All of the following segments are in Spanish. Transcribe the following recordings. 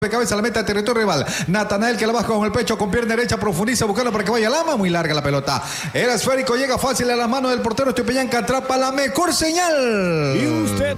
de cabeza, la mete a territorio rival. Natanael que la baja con el pecho, con pierna derecha, profundiza, buscando para que vaya Lama. Muy larga la pelota. Era esférico, llega fácil a la mano del portero Estupiñán, que atrapa la mejor señal. Y usted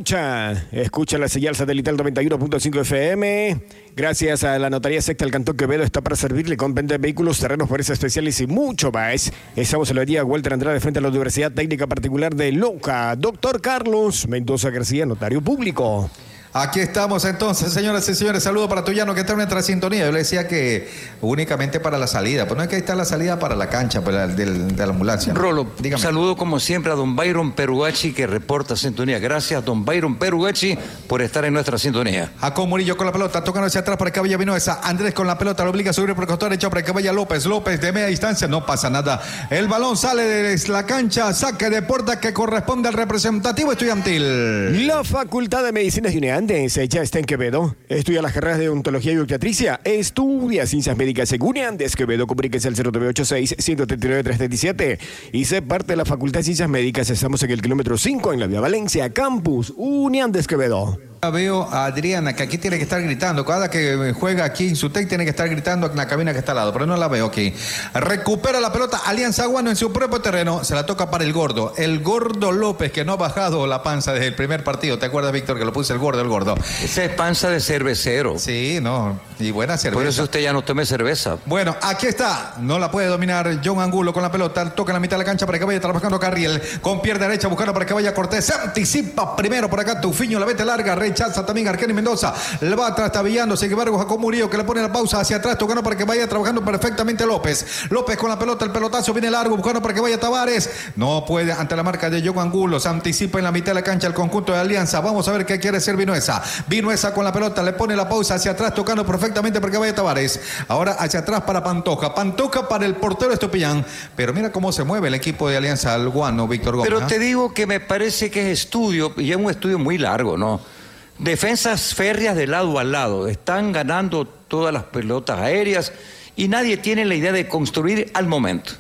escucha la señal satelital 91.5 FM. Gracias a la Notaría Secta del Cantón Quevedo, está para servirle con venta de vehículos, terrenos, fuerzas especiales y mucho más. Estamos en la avenida Walter Andrade, frente a la Universidad Técnica Particular de Loja. Doctor Carlos Mendoza García, notario público. Aquí estamos entonces, señoras y señores. Saludo para Tuyano, que está en nuestra sintonía. Yo le decía que únicamente para la salida, pues no es que ahí está la salida para la cancha pues, de la ambulancia, ¿no? Rolo, dígame. Saludo como siempre a don Byron Perugachi, que reporta sintonía. Gracias, don Byron Perugachi, por estar en nuestra sintonía. Jacob Murillo con la pelota, tocando hacia atrás para que vaya Vinuesa. Andrés con la pelota, lo obliga a subir por el costado derecho para que vaya López. López de media distancia, no pasa nada. El balón sale de la cancha, saque de puerta que corresponde al representativo estudiantil. La Facultad de Medicinas de UNEANDES ya está en Quevedo. Estudia las carreras de odontología y obstetricia. Estudia ciencias médicas en UNEANDES Quevedo. Comuníquese al 0986-139-337 y sé parte de la Facultad de Ciencias Médicas. Estamos en el kilómetro 5 en la Vía Valencia, Campus UNEANDES Quevedo. Veo a Adriana, que aquí tiene que estar gritando. Cada que juega aquí en Sutec tiene que estar gritando en la cabina que está al lado, pero no la veo aquí. Recupera la pelota Alianza Guano en su propio terreno. Se la toca para el gordo López, que no ha bajado la panza desde el primer partido. ¿Te acuerdas, Víctor, que lo puse el gordo? Esa es panza de cervecero. Sí, no, y buena cerveza. Por eso usted ya no tome cerveza. Bueno, aquí está. No la puede dominar John Angulo con la pelota. Toca en la mitad de la cancha para que vaya trabajando Carriel. Con pierna derecha buscando para que vaya Cortés. Se anticipa primero por acá Tufiño. La vete larga. Rechaza también Arqueni Mendoza. Le va trastabillando. Sin embargo, Jacob Murillo, que le pone la pausa hacia atrás, tocando para que vaya trabajando perfectamente López. López con la pelota. El pelotazo viene largo. Buscando para que vaya Tavares. No puede ante la marca de John Angulo. Se anticipa en la mitad de la cancha el conjunto de Alianza. Vamos a ver qué quiere hacer Vinuesa. Vinuesa con la pelota. Le pone la pausa hacia atrás, tocando perfectamente para que vaya Tavares. Ahora hacia atrás para Pantoja. Pantoja para el portero Estupiñán. Pero mira cómo se mueve el equipo de Alianza Alguano, Víctor Gómez. Pero te digo que me parece que es estudio, y es un estudio muy largo, ¿no? Defensas férreas de lado a lado. Están ganando todas las pelotas aéreas y nadie tiene la idea de construir al momento.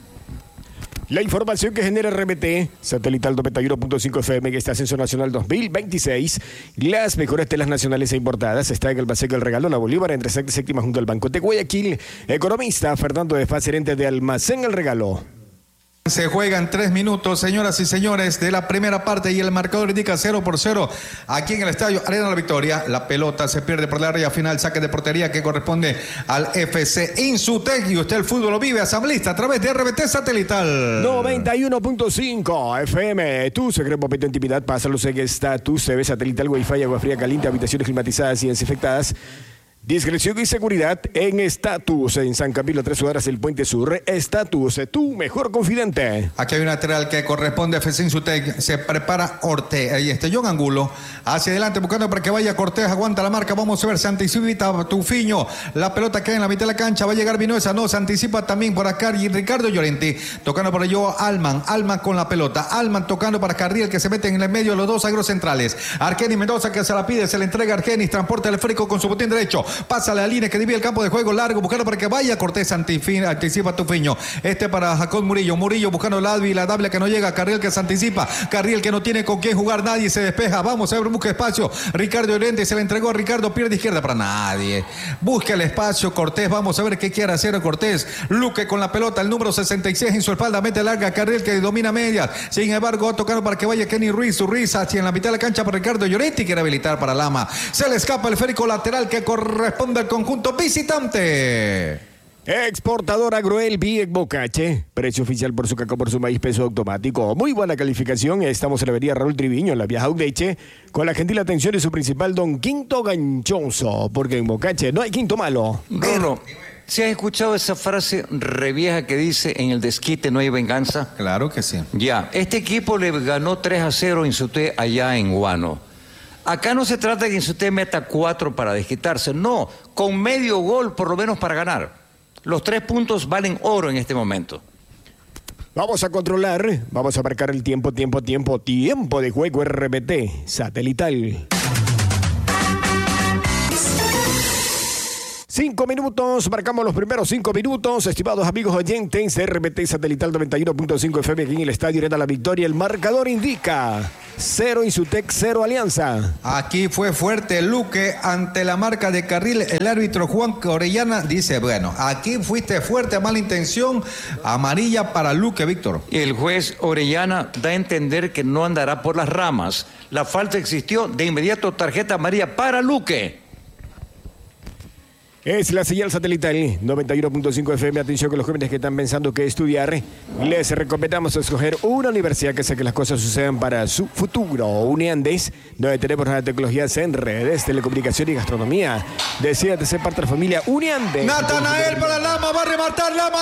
La información que genera RMT, satelital 91.5 FM, que está Ascenso Nacional 2026. Las mejores telas nacionales e importadas está en el Paseo del Regalo, la Bolívar, entre sexta y séptima, junto al Banco de Guayaquil. Economista Fernando de Faz, gerente de Almacén El Regalo. Se juegan 3 minutos, señoras y señores, de la primera parte y el marcador indica 0-0 aquí en el estadio Arena La Victoria. La pelota se pierde por la área final, saque de portería que corresponde al FC Insutec. Y usted el fútbol lo vive, asambleísta, a través de RBT Satelital 91.5 FM. Tu secreto papito intimidad, pásalo en estatus, TV satelital, wifi, agua fría caliente, habitaciones climatizadas y desinfectadas. Discreción y seguridad en Estatus, en San Camilo, 3 cuadras del Puente Sur. Estatus, tu mejor confidente. Aquí hay un lateral que corresponde a FC Insutec. Se prepara Ortega y John Angulo hacia adelante buscando para que vaya Cortés. Aguanta la marca. Vamos a ver, se anticipa Tufiño. La pelota queda en la mitad de la cancha. Va a llegar Vinuesa. No, se anticipa también por acá y Ricardo Llorenti. Tocando por ello Alman. Alman con la pelota. Alman tocando para Carriel, que se mete en el medio de los dos agros centrales. Arqueni Mendoza, que se la pide. Se le entrega a Arqueni. Transporta el esférico con su botín derecho. Pasa la línea que divide el campo de juego largo, buscando para que vaya Cortés, anticipa Tufiño. Para Jacob Murillo. Murillo buscando la Dávila que no llega. Carriel que se anticipa. Carriel que no tiene con quién jugar. Nadie se despeja. Vamos a ver, busca espacio. Ricardo Llorente se le entregó a Ricardo. Pierde izquierda para nadie. Busca el espacio Cortés. Vamos a ver qué quiere hacer Cortés. Luque con la pelota. El número 66 en su espalda. Mete larga. Carriel que domina medias. Sin embargo, va tocando para que vaya Kenny Ruiz. Ruiz hacia en la mitad de la cancha para Ricardo Llorente. Quiere habilitar para Lama. Se le escapa el esférico lateral que corresponde al conjunto visitante. Exportador Agroel Biec Bocache. Precio oficial por su cacao, por su maíz, peso automático. Muy buena calificación. Estamos en la avenida Raúl Triviño, en la vieja Audeche, con la gentil atención de su principal don Quinto Ganchoso. Porque en Bocache no hay quinto malo. Rolo, ¿se has escuchado esa frase revieja que dice en el desquite no hay venganza? Claro que sí. Ya, este equipo le ganó 3-0 en Insutec allá en Guano. Acá no se trata de que Insutec meta 4 para desquitarse, no, con medio gol por lo menos para ganar. Los 3 puntos valen oro en este momento. Vamos a controlar, vamos a marcar el tiempo de juego RBT Satelital. 5 minutos, marcamos los primeros 5 minutos, estimados amigos oyentes de RBT Satelital 91.5 FM aquí en el Estadio Arena La Victoria. El marcador indica 0 Insutec, 0 Alianza. Aquí fue fuerte Luque ante la marca de carril. El árbitro Juan Orellana dice, bueno, aquí fuiste fuerte, a mala intención, amarilla para Luque, Víctor. El juez Orellana da a entender que no andará por las ramas. La falta existió, de inmediato tarjeta amarilla para Luque. Es la señal satelital 91.5 FM. Atención con los jóvenes que están pensando que estudiar. Les recomendamos escoger una universidad que hace que las cosas sucedan para su futuro. Uniandes, donde tenemos las tecnologías en redes, telecomunicación y gastronomía. Decídate ser parte de la familia Uniandes. Natanael para Lama, va a rematar Lama.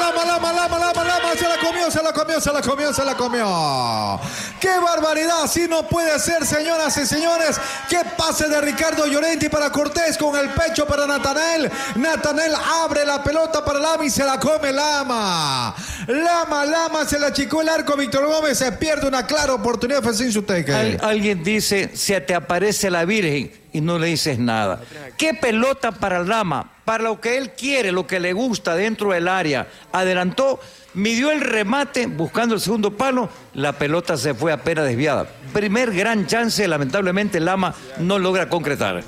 Se la comió. ¡Qué barbaridad! Así no puede ser, señoras y señores. ¡Qué pase de Ricardo Llorenti para Cortés con el pecho para Natanael! Natanael abre la pelota para Lama y se la come Lama. Lama, se la achicó el arco. Víctor Gómez, se pierde una clara oportunidad de FC Insutec. Alguien dice, se te aparece la Virgen y no le dices nada. ¿Qué pelota para Lama? Para lo que él quiere, lo que le gusta dentro del área. Adelantó, midió el remate buscando el segundo palo, la pelota se fue apenas desviada. Primer gran chance, lamentablemente Lama no logra concretar.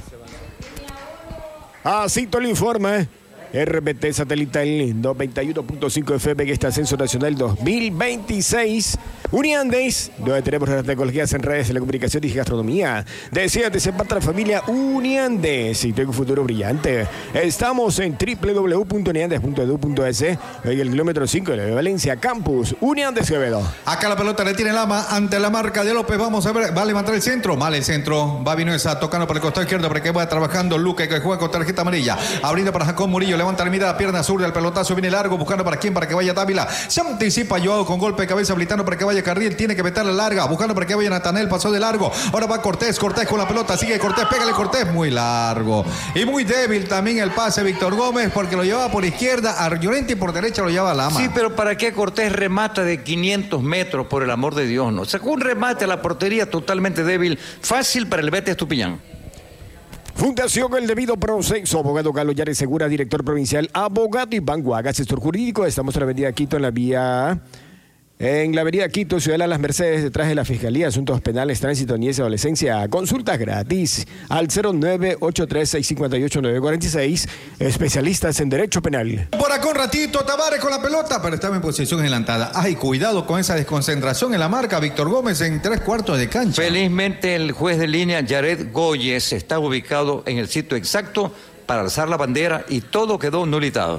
Así te lo informa RBT Satelital 91.5 FM en este ascenso nacional 2026. Uniandes, donde tenemos las tecnologías en redes, telecomunicación y gastronomía. Decídate ser parte de la familia Uniandes y tengo un futuro brillante. Estamos en www.uniandes.edu.es en el kilómetro 5 de Valencia Campus. Uniandes Quevedo. Acá la pelota le tiene Lama ante la marca de López. Vamos a ver, va a levantar el centro. Mal el centro. Va Vinuesa tocando por el costado izquierdo para que vaya trabajando Luque, que juega con tarjeta amarilla. Abriendo para Jacob Murillo. Levanta la mirada, pierna sur del pelotazo. Viene largo, buscando para quién, para que vaya Dávila. Se anticipa Joao con golpe de cabeza, habilitando para que vaya Carril. Tiene que meterla larga, buscando para que vaya Natanael. Pasó de largo. Ahora va Cortés con la pelota. Sigue Cortés, pégale Cortés. Muy largo. Y muy débil también el pase Víctor Gómez, porque lo llevaba por izquierda a Llorenti y por derecha lo llevaba a Lama. Sí, pero ¿para qué Cortés remata de 500 metros, por el amor de Dios? No, sacó un remate a la portería totalmente débil. Fácil para el Betis Estupiñán. Fundación El Debido Proceso, abogado Carlos Yares Segura, director provincial, abogado Iván Guaga, asesor jurídico. Estamos en la avenida Quito, en la avenida Quito, Ciudad de las Mercedes, detrás de la Fiscalía, Asuntos Penales, Tránsito, Niñez y Adolescencia. Consultas gratis al 0983-658-946. Especialistas en Derecho Penal. Por acá un ratito, Tavares con la pelota, pero estaba en posición adelantada. Ay, cuidado con esa desconcentración en la marca. Víctor Gómez en 3/4 de cancha. Felizmente el juez de línea, Jared Goyes, está ubicado en el sitio exacto para alzar la bandera y todo quedó nulitado.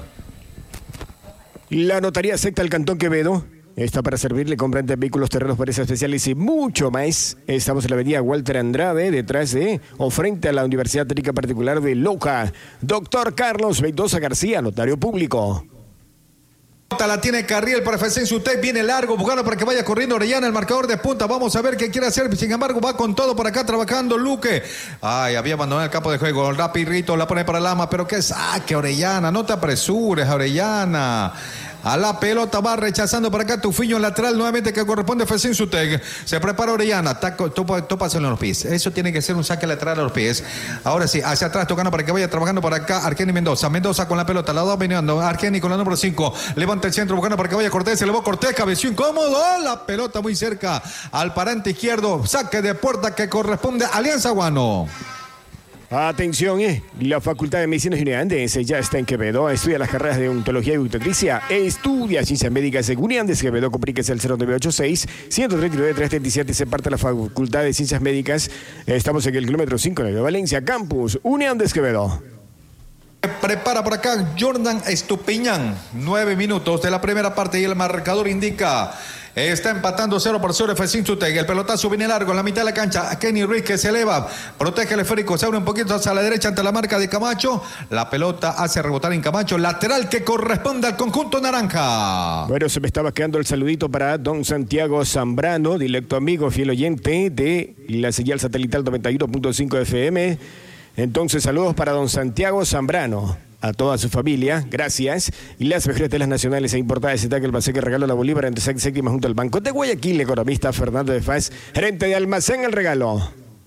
La notaría secta del Cantón Quevedo está para servirle, compran vehículos, terrenos, parejas especiales y mucho más. Estamos en la avenida Walter Andrade, detrás de o frente a la Universidad Técnica Particular de Loja. Doctor Carlos Mendoza García, notario público. La tiene Carriel para FC Insutec, viene largo, buscando para que vaya corriendo Orellana, el marcador de punta. Vamos a ver qué quiere hacer. Sin embargo, va con todo por acá trabajando Luque. Ay, había abandonado el campo de juego. Rapidito la pone para Lama, pero qué saque Orellana. No te apresures, Orellana. A la pelota va rechazando por acá Tufiño, lateral nuevamente que corresponde a FC Insutec. Se prepara Orellana, tópaselo en los pies. Eso tiene que ser un saque lateral a los pies. Ahora sí, hacia atrás tocando para que vaya trabajando por acá Argeni Mendoza. Mendoza con la pelota, la va viniendo. Argeni con la número 5. Levanta el centro buscando para que vaya Cortés. Se elevó Cortés, cabeció incómodo. La pelota muy cerca al parante izquierdo. Saque de puerta que corresponde a Alianza Guano. Atención, la Facultad de Medicina Uniandes ya está en Quevedo. Estudia las carreras de odontología y obstetricia. Estudia ciencias médicas en Uniandes Quevedo. Comuníquese al 0986-139-337. Se parte de la Facultad de Ciencias Médicas. Estamos en el kilómetro 5 de Valencia Campus. Uniandes Quevedo. Prepara por acá Jordan Estupiñán. 9 minutos de la primera parte y el marcador indica. Está empatando 0-0 FC Insutec. El pelotazo viene largo en la mitad de la cancha. Kenny Ruiz que se eleva. Protege el esférico. Se abre un poquito hacia la derecha ante la marca de Camacho. La pelota hace rebotar en Camacho. Lateral que corresponde al conjunto naranja. Bueno, se me estaba quedando el saludito para don Santiago Zambrano, directo amigo, fiel oyente de la señal satelital 91.5 FM. Entonces, saludos para don Santiago Zambrano. A toda su familia, gracias. Y las mejores telas nacionales e importadas está que el Paseque regalo la Bolívar entre séptima junto al Banco de Guayaquil. Economista Fernando de Faz, gerente de Almacén El Regalo.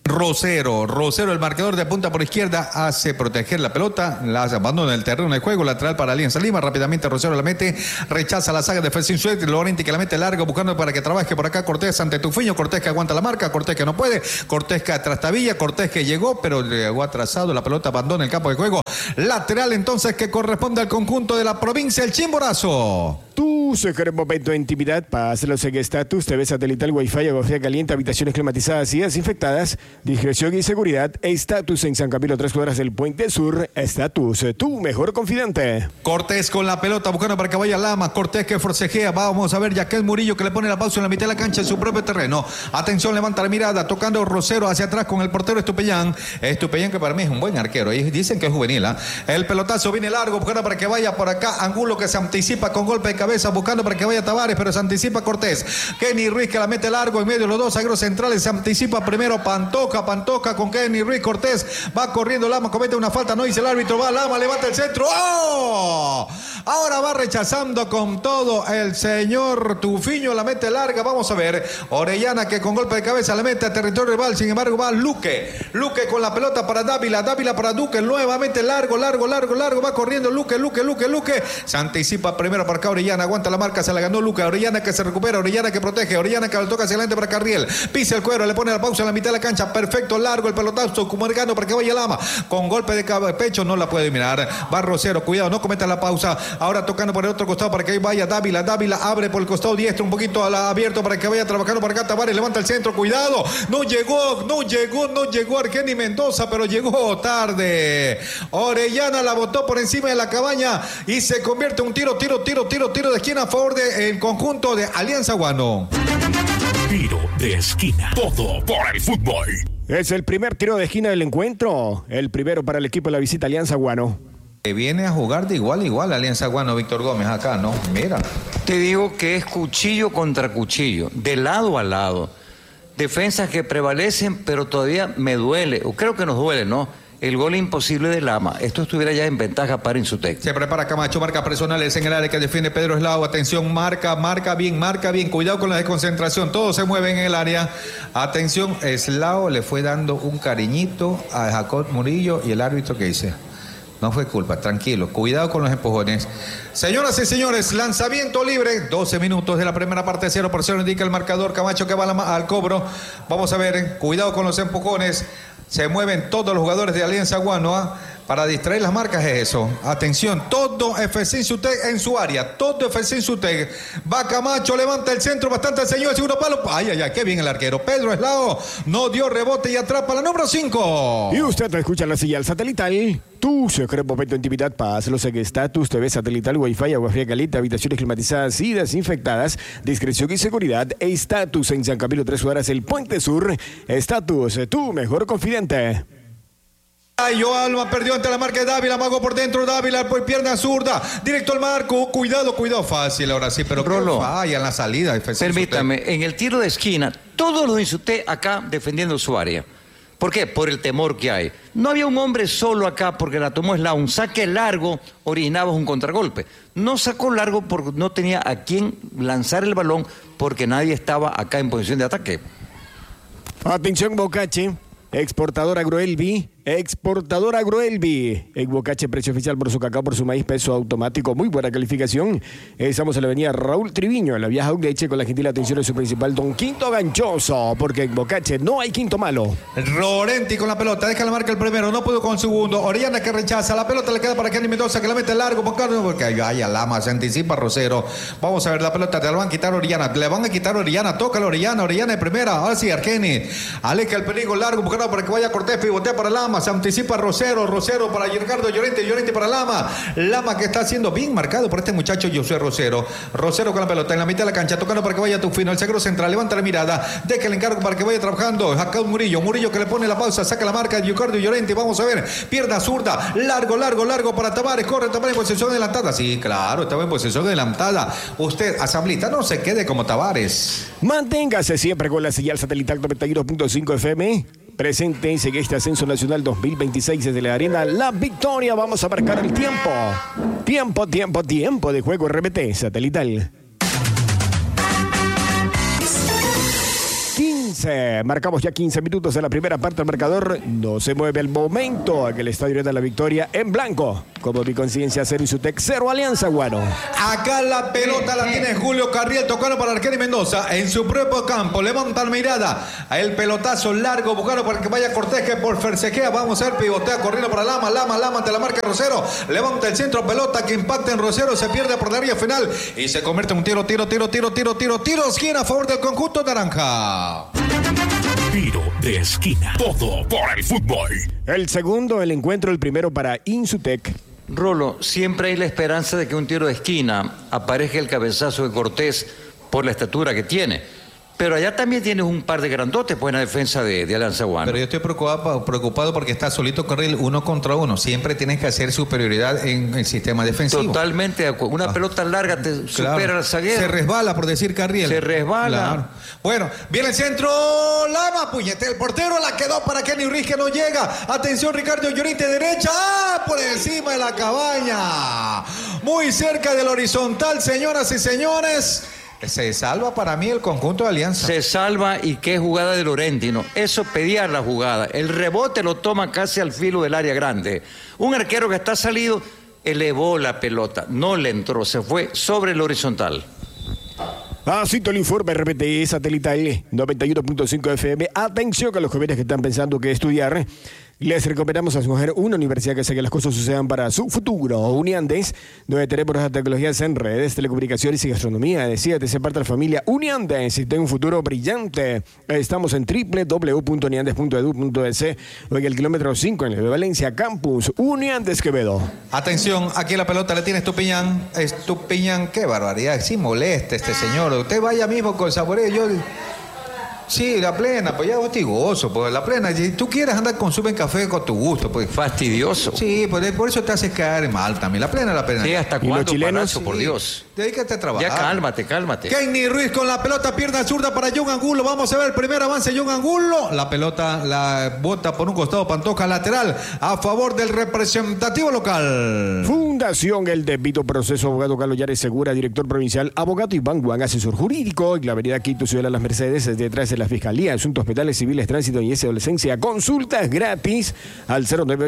Rosero, el marcador de punta por izquierda, hace proteger la pelota, la abandona el terreno de juego, lateral para Alianza Lima, rápidamente Rosero la mete, rechaza la saga de Fesín Suet, Lorenti que la mete largo, buscando para que trabaje por acá Cortés ante Tufiño, Cortés que aguanta la marca, Cortés que no puede, Cortés que trastabilla, Cortés que llegó, pero llegó atrasado, la pelota abandona el campo de juego, lateral entonces que corresponde al conjunto de la provincia, el Chimborazo. Tu mejor momento de intimidad, pásalo en Estatus, TV satelital, Wi-Fi, agua fría caliente, habitaciones climatizadas y desinfectadas, discreción y seguridad. Estatus en San Camilo, 3 cuadras del Puente Sur. Estatus, tu mejor confidente. Cortés con la pelota, buscando para que vaya Lama. Cortés que forcejea. Vamos a ver Yaquel Murillo que le pone la pausa en la mitad de la cancha en su propio terreno. Atención, levanta la mirada, tocando Rosero hacia atrás con el portero Estupellán. Estupellán que para mí es un buen arquero. Y dicen que es juvenil. El pelotazo viene largo, buscando para que vaya por acá. Angulo que se anticipa con golpe de cabeza, buscando para que vaya Tavares, pero se anticipa Cortés. Kenny Ruiz que la mete largo en medio de los dos zagueros centrales. Se anticipa primero Pantoja con Kenny Ruiz. Cortés va corriendo, Lama comete una falta, no dice el árbitro, va Lama, levanta el centro. ¡Oh! Ahora va rechazando con todo el señor Tufiño, la mete larga. Vamos a ver, Orellana que con golpe de cabeza le mete a territorio rival, sin embargo va Luque con la pelota para Dávila para Duque, nuevamente largo, va corriendo Luque. Se anticipa primero para acá Orellana, aguanta la marca, se la ganó Luque. Orellana que se recupera, Orellana que protege, Orellana que lo toca hacia adelante para Carriel, pisa el cuero, le pone la pausa en la mitad de la cancha, perfecto, largo el pelotazo, Cumargano para que vaya Lama, con golpe de pecho no la puede mirar, va Rosero, cuidado, no cometa la pausa, ahora tocando por el otro costado para que ahí vaya Dávila abre por el costado diestro, un poquito abierto para que vaya trabajando para acá Tavares, levanta el centro, cuidado, no llegó Argeni Mendoza, pero llegó tarde, Orellana la botó por encima de la cabaña y se convierte en un tiro de esquina a favor del conjunto de Alianza Guano. Tiro de esquina, todo por el fútbol. Es el primer tiro de esquina del encuentro, el primero para el equipo de la visita Alianza Guano. Que viene a jugar de igual a igual Alianza Guano, Víctor Gómez acá, ¿no? Mira. Te digo que es cuchillo contra cuchillo, de lado a lado. Defensas que prevalecen, pero todavía me duele, o creo que nos duele, ¿no? El gol imposible de Lama. Esto estuviera ya en ventaja para Insutec. Se prepara Camacho, marca personales en el área que defiende Pedro Eslao. Atención, marca bien. Cuidado con la desconcentración. Todos se mueven en el área. Atención, Eslao le fue dando un cariñito a Jacob Murillo y el árbitro que dice. No fue culpa, tranquilo, cuidado con los empujones. Señoras y señores, lanzamiento libre, 12 minutos de la primera parte, 0-0 indica el marcador. Camacho que va al cobro. Vamos a ver, cuidado con los empujones. Se mueven todos los jugadores de Alianza Guano para distraer las marcas, es eso. Atención, todo FC Insutec en su área, todo FC Insutec. Va Camacho, levanta el centro, bastante señor, el segundo palo. Ay, qué bien el arquero. Pedro Eslao no dio rebote y atrapa la número 5. Y usted escucha la señal satelital. Tu secreto momento de intimidad, pásalo en Estatus, TV satelital, Wi-Fi, agua fría caliente, habitaciones climatizadas y desinfectadas, discreción y seguridad. Estatus en San Camilo, 3 cuadras, el Puente Sur. Estatus, tu mejor confidente. Alma perdió ante la marca de Dávila, mago por dentro, Dávila por pierna zurda, directo al marco, cuidado, fácil ahora sí, pero Rolo, falla en la salida. Permítame, en el tiro de esquina, todos los Insutec acá defendiendo su área. ¿Por qué? Por el temor que hay. No había un hombre solo acá porque la tomó Eslao. Un saque largo originaba un contragolpe. No sacó largo porque no tenía a quién lanzar el balón porque nadie estaba acá en posición de ataque. Atención, Bocache. Exportador Agroelvi. Bocache, precio oficial por su cacao, por su maíz, peso automático, muy buena calificación. Estamos en la avenida Raúl Triviño, en la vieja Udeche, con la gentil atención de su principal don Quinto Ganchoso, porque en Bocache no hay quinto malo. Lorenti con la pelota, deja la marca el primero, no pudo con el segundo. Orellana que rechaza, la pelota le queda para Kenny Mendoza, que la mete largo, porque ay, Lama, se anticipa Rosero. Vamos a ver la pelota, te la van a quitar Orellana, tócala Orellana de primera, ahora sí, Argeni. Aleja el peligro largo, buscando para que vaya Cortés, pivotea para Lama, se anticipa Rosero para Ricardo Llorente para Lama que está siendo bien marcado por este muchacho Josué Rosero con la pelota en la mitad de la cancha, tocando para que vaya Tufino, el zaguero central, levanta la mirada, deja el encargo para que vaya trabajando, Jacob Murillo que le pone la pausa, saca la marca de Ricardo Llorente, vamos a ver, pierna zurda, largo para Tavares, corre Tavares en posesión adelantada, sí, claro, estaba en posesión adelantada, usted, asamblita, no se quede como Tavares. Manténgase siempre con la señal satelital 92.5 FM. Presente en este ascenso nacional 2026 desde la arena La Victoria. Vamos a marcar el tiempo. Tiempo de juego RBT satelital. 15. Marcamos ya 15 minutos de la primera parte del marcador. No se mueve el momento a que el estadio de la victoria en blanco. Como mi conciencia 0 Insutec 0 Alianza Guano. Acá la pelota la tiene Julio Carriel tocando para Arquero Mendoza en su propio campo. Levanta la mirada. El pelotazo largo buscando para que vaya Cortés, que por Fersejea. Vamos a ver, pivotea corriendo para Lama ante la marca Rosero. Levanta el centro, pelota que impacta en Rosero. Se pierde por la área final y se convierte en un tiro de esquina a favor del conjunto naranja. Tiro de esquina. Todo por el fútbol. El segundo, el encuentro, el primero para Insutec. Rolo, siempre hay la esperanza de que un tiro de esquina aparezca el cabezazo de Cortés por la estatura que tiene. Pero allá también tienes un par de grandotes pues, en la defensa de Alianza Guano. Pero yo estoy preocupado porque está solito Carriel 1 contra 1. Siempre tienes que hacer superioridad en el sistema defensivo. Totalmente de acuerdo. Una pelota larga te supera al zaguero. Se resbala, por decir Carriel. Se resbala. Claro. Bueno, viene el centro. Lama, puñete. El portero la quedó para Kenny Ruiz, que no llega. Atención, Ricardo Llorente, derecha. ¡Ah! Por encima de la cabaña. Muy cerca del horizontal, señoras y señores. Se salva para mí el conjunto de Alianza. Se salva, y qué jugada de Lorentino. Eso pedía la jugada. El rebote lo toma casi al filo del área grande. Un arquero que está salido elevó la pelota. No le entró, se fue sobre el horizontal. Así el informe RPT satelital 91.5 FM. Atención con los jóvenes que están pensando que estudiar. Les recomendamos a escoger una universidad que hace que las cosas sucedan para su futuro. Uniandes, donde tenemos las tecnologías en redes, telecomunicaciones y gastronomía. Decídete ser parte de la familia Uniandes y ten un futuro brillante. Estamos en www.uniandes.edu.es o en el kilómetro 5 en el de Valencia Campus. Uniandes Quevedo. Atención, aquí la pelota le tiene Estupiñán. Estupiñán, qué barbaridad. Sí molesta este señor. Usted vaya mismo con saboreo. Yo... Sí, la plena, pues ya hostigoso, pues la plena. Si tú quieres andar consumen café con tu gusto, pues. Fastidioso. Sí, pues por eso te hace caer mal también. La plena. Sí, ¿hasta cuándo, los chilenos? Palacio, por Dios. Dedícate a trabajar. Ya cálmate. Kenny Ruiz con la pelota, pierna zurda para John Angulo. Vamos a ver el primer avance, John Angulo. La pelota la bota por un costado, Pantoja lateral a favor del representativo local. Fundación El Debido Proceso, abogado Carlos Yares Segura, director provincial, abogado Iván Juan, asesor jurídico, en la avenida Quito, Ciudad de las Mercedes, detrás de la Fiscalía, Asuntos Penales, Civiles, Tránsito y Adolescencia. Consultas gratis al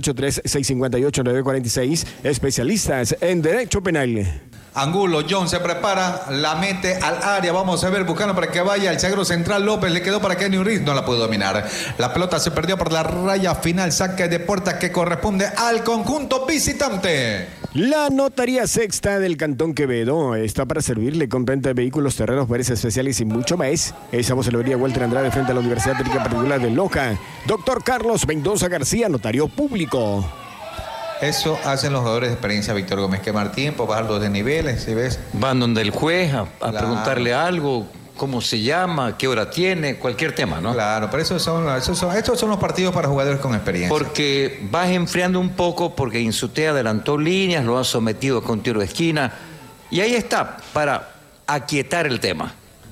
0983-658-946. Especialistas en Derecho Penal. Angulo, John se prepara, la mete al área, vamos a ver, buscando para que vaya el zaguero central López, le quedó para Kenny Ruiz, no la pudo dominar. La pelota se perdió por la raya final, saque de puerta que corresponde al conjunto visitante. La Notaría Sexta del Cantón Quevedo está para servirle con venta de vehículos, terrenos, poderes especiales y mucho más. Estamos en la avenida Walter Andrade frente a la Universidad Técnica Particular de Loja. Doctor Carlos Mendoza García, notario público. Eso hacen los jugadores de experiencia, Víctor Gómez, quemar tiempo, bajarlos de niveles, ¿sí ves? Van donde el juez a preguntarle algo, cómo se llama, qué hora tiene, cualquier tema, ¿no? Claro, pero estos son los partidos para jugadores con experiencia. Porque vas enfriando un poco, porque Insutec adelantó líneas, lo ha sometido con tiro de esquina, y ahí está, para aquietar el tema.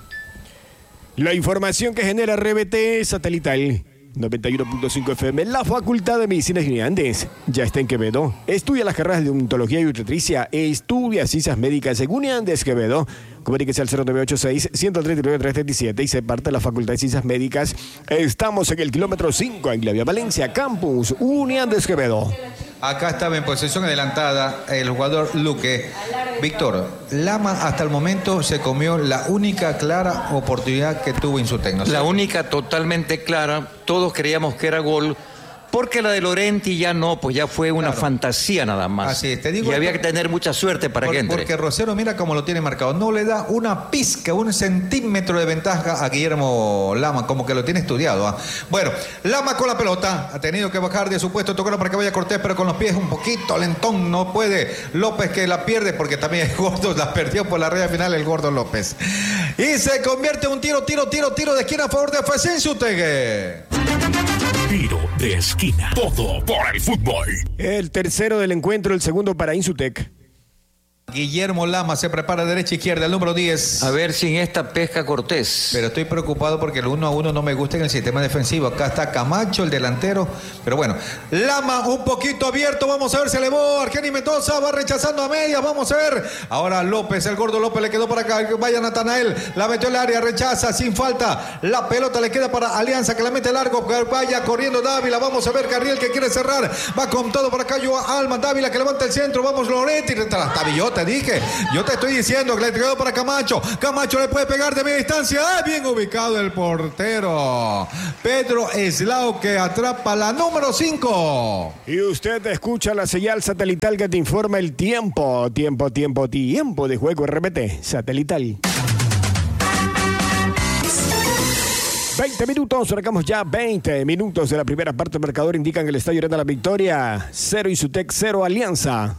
La información que genera RBT satelital 91.5 FM. La Facultad de Medicina y Andes ya está en Quevedo. Estudia las carreras de odontología y obstetricia. Estudia ciencias médicas en Uniandes Quevedo. Comuníquese al 0986-139-337 y se parte de la Facultad de Ciencias Médicas. Estamos en el kilómetro 5 en la vía Valencia Campus, Uniandes Quevedo. Acá estaba en posesión adelantada el jugador Luque. Víctor, Lama hasta el momento se comió la única clara oportunidad que tuvo Insutec, ¿no? La única totalmente clara. Todos creíamos que era gol. Porque la de Lorenti ya no, pues ya fue una fantasía nada más. Así es, te digo. Y había que tener mucha suerte para que entre. Porque Rosero, mira cómo lo tiene marcado. No le da una pizca, un centímetro de ventaja a Guillermo Lama, como que lo tiene estudiado. ¿Ah? Bueno, Lama con la pelota. Ha tenido que bajar de su puesto, tocarlo para que vaya Cortés, pero con los pies un poquito lentón. No puede. López que la pierde, porque también el gordo la perdió por la raya final, el gordo López. Y se convierte en un tiro de esquina a favor de FC Insutec. Tiro de esquina. Todo por el fútbol. El tercero del encuentro, el segundo para Insutec. Guillermo Lama se prepara derecha izquierda, el número 10. A ver si en esta pesca Cortés. Pero estoy preocupado porque el 1-1 no me gusta en el sistema defensivo. Acá está Camacho, el delantero. Pero bueno, Lama un poquito abierto. Vamos a ver, se elevó. Argeni Mendoza va rechazando a medias. Vamos a ver. Ahora López, el gordo López le quedó para acá. Vaya Natanael, la metió al área, rechaza sin falta. La pelota le queda para Alianza que la mete largo. Vaya corriendo Dávila. Vamos a ver, Carriel que quiere cerrar. Va con todo para acá. Alma Dávila que levanta el centro. Vamos Loretti. Tabillota. Dije, yo te estoy diciendo que le quedó para Camacho. Camacho le puede pegar de media distancia. Bien ubicado el portero Pedro Eslao que atrapa la número 5. Y usted escucha la señal satelital que te informa el tiempo de juego. RPT satelital. 20 minutos, sacamos ya 20 minutos de la primera parte. El marcador indican que el Estadio Arena La Victoria 0 Isutec 0 Alianza.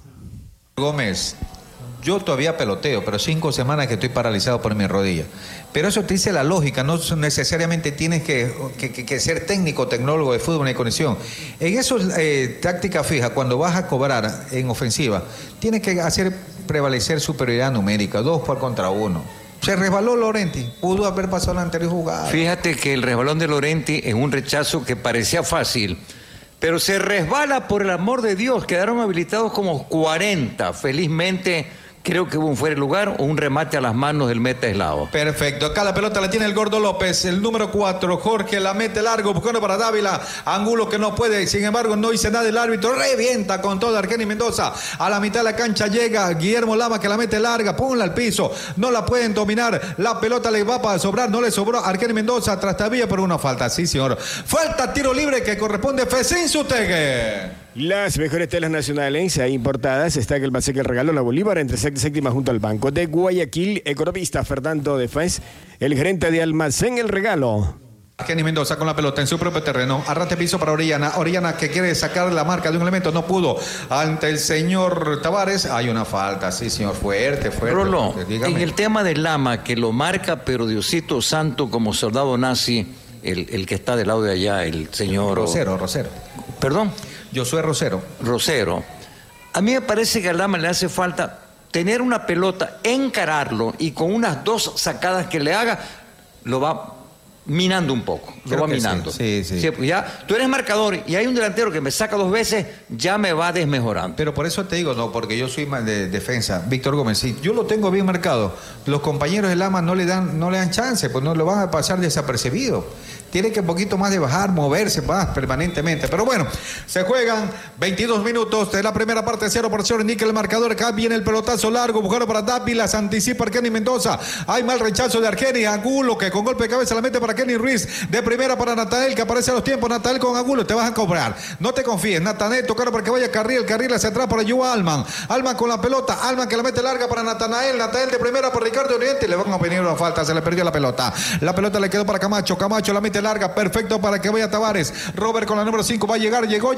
Gómez, yo todavía peloteo, pero 5 semanas que estoy paralizado por mi rodilla. Pero eso te dice la lógica, no necesariamente tienes que ser técnico, tecnólogo de fútbol ni conexión. En eso, táctica fija, cuando vas a cobrar en ofensiva, tienes que hacer prevalecer superioridad numérica, 2 contra 1. Se resbaló Lorenti, pudo haber pasado la anterior jugada. Fíjate que el resbalón de Lorenti es un rechazo que parecía fácil, pero se resbala por el amor de Dios. Quedaron habilitados como 40. Felizmente, creo que hubo un fuera de lugar o un remate a las manos del meta Eslao. Perfecto. Acá la pelota la tiene el gordo López, el número 4. Jorge la mete largo, buscando para Dávila. Angulo que no puede, sin embargo, no dice nada el árbitro. Revienta con todo Argeni Mendoza. A la mitad de la cancha llega Guillermo Lama que la mete larga. Ponla al piso. No la pueden dominar. La pelota le va para sobrar. No le sobró a Argeni Mendoza. Trastabilla por una falta. Sí, señor. Falta tiro libre que corresponde a Fesín Sutegue. Las mejores telas nacionales e importadas está que el Baseque el regalo la Bolívar entre sexta y séptima junto al Banco de Guayaquil. Economista Fernando de Fez, el gerente de Almacén El Regalo. Argeni Mendoza con la pelota en su propio terreno. Arrate piso para Orellana. Orellana que quiere sacar la marca de un elemento. No pudo. Ante el señor Tavares. Hay una falta. Sí, señor. Fuerte. Rolo, dígame. en el tema del Lama, que lo marca, pero Diosito Santo como soldado nazi, el que está del lado de allá, el señor... Rosero. ¿Perdón? Josué Rosero. A mí me parece que al Lama le hace falta tener una pelota, encararlo y con unas 2 sacadas que le haga, lo va minando un poco. Lo va minando. Sí. Ya, tú eres marcador y hay un delantero que me saca 2 veces, ya me va desmejorando. Pero por eso te digo, no, porque yo soy de defensa. Víctor Gómez, si yo lo tengo bien marcado, los compañeros de Lama no le dan chance, pues no lo van a pasar desapercibido. Tiene que un poquito más de bajar, moverse más permanentemente. Pero bueno, se juegan 22 minutos de la primera parte, 0-0. Indica el marcador. Acá viene el pelotazo largo, buscando para Dávila, se anticipa Argeni Mendoza. Hay mal rechazo de Argeni. Angulo que con golpe de cabeza la mete para Kenny Ruiz. De primera para Natanael, que aparece a los tiempos. Natanael con Angulo, te vas a cobrar. No te confíes. Natanael tocando para que vaya Carriel hacia atrás para Yuba Alman. Alman con la pelota. Alman que la mete larga para Natanael. Natanael de primera para Ricardo Oriente. Le van a venir una falta, se le perdió la pelota. La pelota le quedó para Camacho. Camacho la mete larga, perfecto para que vaya Tavares. Robert con la número 5 va a llegar. Llegó.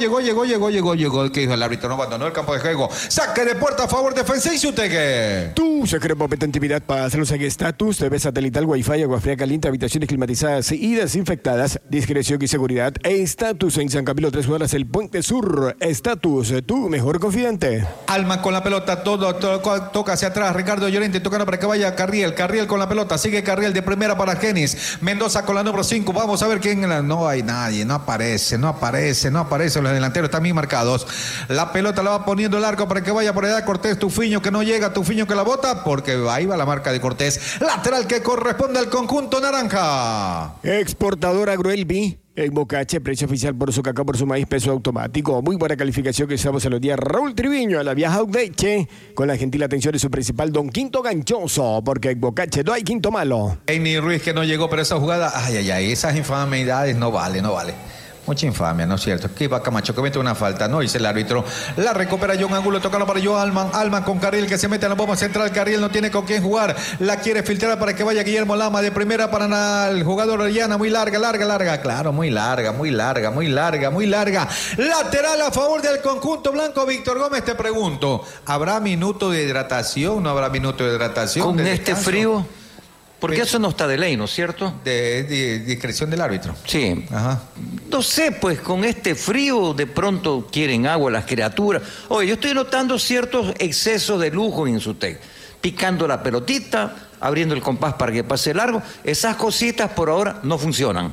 ¿Qué dijo el árbitro? No abandonó el campo de juego. Saque de puerta a favor de Fesín Sutegue. Tu secreto competitividad para hacerlos en estatus, TV satelital, wifi, agua fría caliente, habitaciones climatizadas y desinfectadas, discreción y seguridad. Estatus en San Camilo 3 Cuadras, el Puente Sur. Estatus, tu mejor confidente. Alma con la pelota, todo toca hacia atrás. Ricardo Llorente tocando para que vaya Carriel con la pelota, sigue Carriel de primera para Genis. Mendoza con la número 5. Vamos a ver quién. No hay nadie, no aparece. Los delanteros están bien marcados. La pelota la va poniendo largo para que vaya por allá Cortés. Tufiño que no llega, Tufiño que la bota, porque ahí va la marca de Cortés. Lateral que corresponde al conjunto naranja. Exportador Agroelvi. En Bocache, precio oficial por su cacao, por su maíz, peso automático. Muy buena calificación que estamos a los días. Raúl Triviño a la Viaja Audeche, con la gentil atención de su principal Don Quinto Ganchoso, porque en Bocache no hay quinto malo. Kenny Ruiz que no llegó, pero esa jugada, esas infamidades no vale. Mucha infamia, ¿no es cierto? Que va Camacho, que mete una falta, no dice el árbitro. La recupera John Angulo, tocando para Joe Alman. Alman con Carriel que se mete en la bomba central. Carriel no tiene con quién jugar. La quiere filtrar para que vaya Guillermo Lama. De primera para el jugador Orellana. Muy larga. Claro, muy larga. Lateral a favor del conjunto blanco. Víctor Gómez, te pregunto, ¿habrá minuto de hidratación? ¿No habrá minuto de hidratación? ¿Con este frío? Porque eso no está de ley, ¿no es cierto? De discreción del árbitro. Sí. Ajá. No sé, pues con este frío de pronto quieren agua las criaturas. Oye, yo estoy notando ciertos excesos de lujo en Insutec. Picando la pelotita, abriendo el compás para que pase largo. Esas cositas por ahora no funcionan.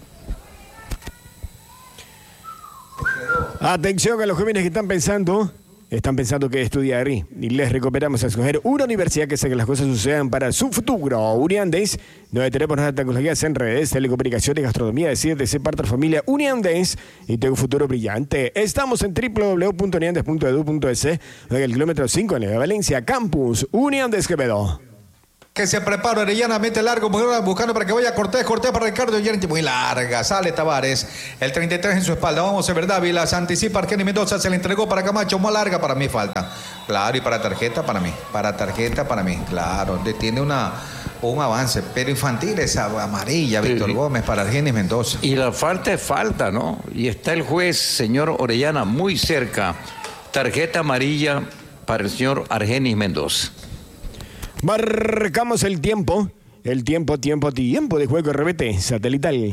Atención a los jóvenes que están pensando que estudiar y les recomendamos a escoger una universidad que hace que las cosas sucedan para su futuro. Uniandes, donde tenemos las tecnologías en redes, telecomunicaciones, gastronomía, decide ser parte de la familia Uniandes y tengo un futuro brillante. Estamos en www.uniandes.edu.es, en el kilómetro 5 en Valencia, Campus Uniandes Quevedo. Que se prepara Orellana, mete largo, buscando para que vaya Cortés para Ricardo Yerenti, muy larga, sale Tavares, el 33 en su espalda, vamos a ver Dávila, se anticipa Argeni Mendoza, se le entregó para Camacho, muy larga, para mí falta, claro, y para tarjeta para mí, claro, tiene un avance, pero infantil esa amarilla, Víctor Gómez para Argeni Mendoza. Y la falta es falta, ¿no? Y está el juez, señor Orellana, muy cerca, tarjeta amarilla para el señor Argenis Mendoza. Marcamos el tiempo de juego RBT satelital.